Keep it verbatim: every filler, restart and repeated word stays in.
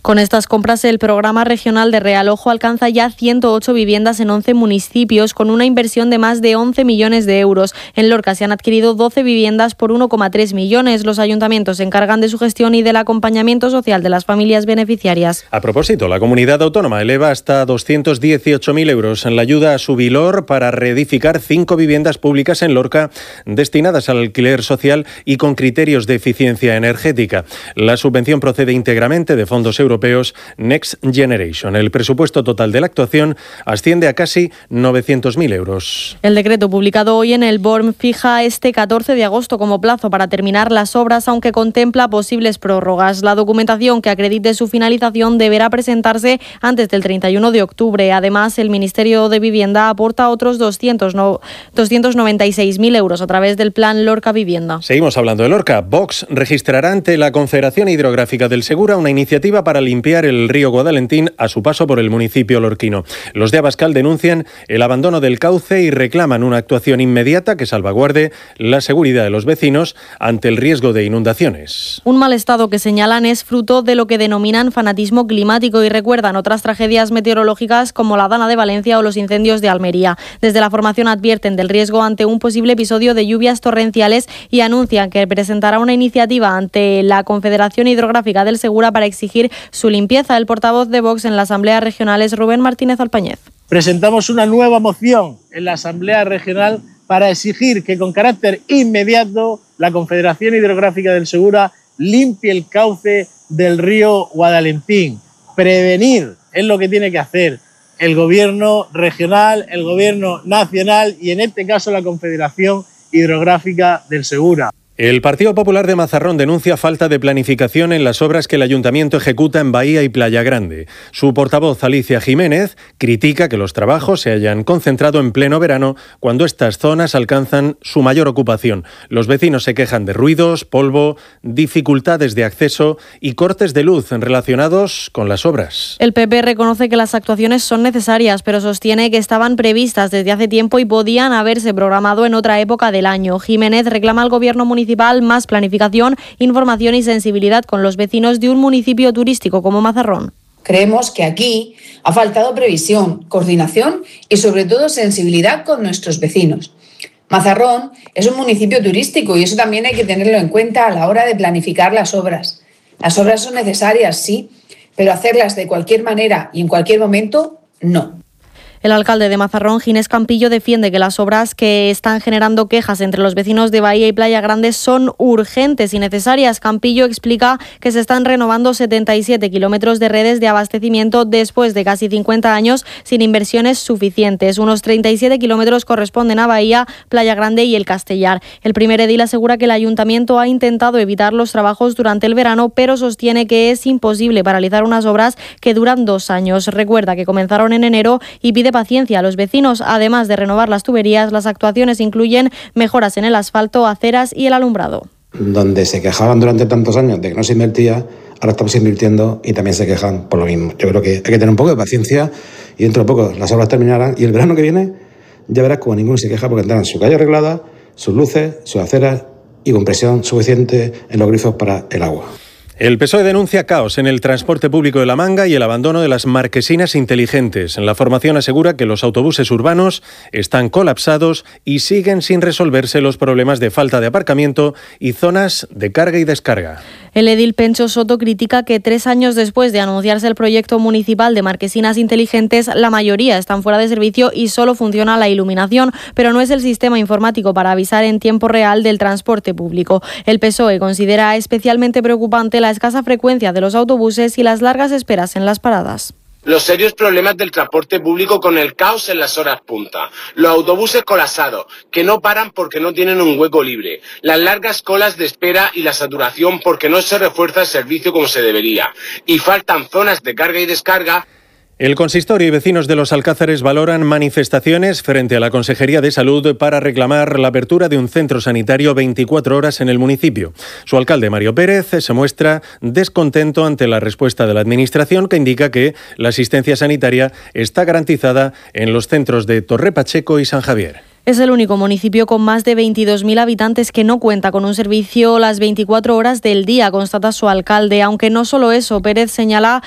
Con estas compras, el programa regional de Realojo alcanza ya ciento ocho viviendas en once municipios, con una inversión de más de once millones de euros. En Lorca se han adquirido doce viviendas por uno coma tres millones. Los ayuntamientos se encargan de su gestión y del acompañamiento social de las familias beneficiarias. A propósito, la comunidad autónoma eleva hasta doscientos dieciocho mil euros en la ayuda a Subilor para reedificar cinco viviendas públicas en Lorca destinadas al alquiler social y con criterios de eficiencia energética. La subvención procede íntegramente de fondos europeos Next Generation. El presupuesto total de la actuación asciende a casi novecientos mil euros. El decreto publicado hoy en el B O R M fija este catorce de agosto como plazo para terminar las obras, aunque contempla posibles prórrogas. La documentación que acredite su finalización deberá presentarse antes del treinta y uno de octubre. Además, el Ministerio de Vivienda aporta otros doscientos noventa y seis mil euros a través del plan Lorca Vivienda. Seguimos hablando de Lorca. Vox registrará ante la Confederación Hidrográfica del Segura una iniciativa para limpiar el río Guadalentín a su paso por el municipio lorquino. Los de Abascal denuncian el abandono del cauce y reclaman una actuación inmediata que salvaguarde la seguridad de los vecinos ante el riesgo de inundaciones. Un mal estado que señalan es fruto de lo que denominan fanatismo climático y recuerdan otras tragedias meteorológicas como la Dana de Valencia o los incendios de Almería. Desde la formación advierten del riesgo ante un posible episodio de lluvias torrenciales y anuncian que presentará una iniciativa ante la Confederación Hidrográfica del Segura para exigir su limpieza. El portavoz de Vox en la Asamblea Regional es Rubén Martínez Alpañez. Presentamos una nueva moción en la Asamblea Regional para exigir que con carácter inmediato la Confederación Hidrográfica del Segura limpie el cauce del río Guadalentín. Prevenir es lo que tiene que hacer el Gobierno regional, el Gobierno nacional y en este caso la Confederación Hidrográfica del Segura. El Partido Popular de Mazarrón denuncia falta de planificación en las obras que el Ayuntamiento ejecuta en Bahía y Playa Grande. Su portavoz, Alicia Jiménez, critica que los trabajos se hayan concentrado en pleno verano cuando estas zonas alcanzan su mayor ocupación. Los vecinos se quejan de ruidos, polvo, dificultades de acceso y cortes de luz relacionados con las obras. El P P reconoce que las actuaciones son necesarias, pero sostiene que estaban previstas desde hace tiempo y podían haberse programado en otra época del año. Jiménez reclama al Gobierno municipal más planificación, información y sensibilidad con los vecinos de un municipio turístico como Mazarrón. Creemos que aquí ha faltado previsión, coordinación y sobre todo sensibilidad con nuestros vecinos. Mazarrón es un municipio turístico y eso también hay que tenerlo en cuenta a la hora de planificar las obras. Las obras son necesarias, sí, pero hacerlas de cualquier manera y en cualquier momento, no. El alcalde de Mazarrón, Ginés Campillo, defiende que las obras que están generando quejas entre los vecinos de Bahía y Playa Grande son urgentes y necesarias. Campillo explica que se están renovando setenta y siete kilómetros de redes de abastecimiento después de casi cincuenta años sin inversiones suficientes. Unos treinta y siete kilómetros corresponden a Bahía, Playa Grande y El Castellar. El primer edil asegura que el ayuntamiento ha intentado evitar los trabajos durante el verano, pero sostiene que es imposible paralizar unas obras que duran dos años. Recuerda que comenzaron en enero y pide paciencia a los vecinos. Además de renovar las tuberías, las actuaciones incluyen mejoras en el asfalto, aceras y el alumbrado. Donde se quejaban durante tantos años de que no se invertía, ahora estamos invirtiendo y también se quejan por lo mismo. Yo creo que hay que tener un poco de paciencia y dentro de poco las obras terminarán y el verano que viene ya verás como ninguno se queja porque tendrán su calle arreglada, sus luces, sus aceras y con presión suficiente en los grifos para el agua. El P S O E denuncia caos en el transporte público de La Manga y el abandono de las marquesinas inteligentes. La formación asegura que los autobuses urbanos están colapsados y siguen sin resolverse los problemas de falta de aparcamiento y zonas de carga y descarga. El edil Pencho Soto critica que tres años después de anunciarse el proyecto municipal de marquesinas inteligentes, la mayoría están fuera de servicio y solo funciona la iluminación, pero no es el sistema informático para avisar en tiempo real del transporte público. El P S O E considera especialmente preocupante la la escasa frecuencia de los autobuses y las largas esperas en las paradas. Los serios problemas del transporte público con el caos en las horas punta, los autobuses colapsados, que no paran porque no tienen un hueco libre, las largas colas de espera y la saturación porque no se refuerza el servicio como se debería, y faltan zonas de carga y descarga. El consistorio y vecinos de Los Alcázares valoran manifestaciones frente a la Consejería de Salud para reclamar la apertura de un centro sanitario veinticuatro horas en el municipio. Su alcalde, Mario Pérez, se muestra descontento ante la respuesta de la Administración, que indica que la asistencia sanitaria está garantizada en los centros de Torre Pacheco y San Javier. Es el único municipio con más de veintidós mil habitantes que no cuenta con un servicio las veinticuatro horas del día, constata su alcalde. Aunque no solo eso, Pérez señala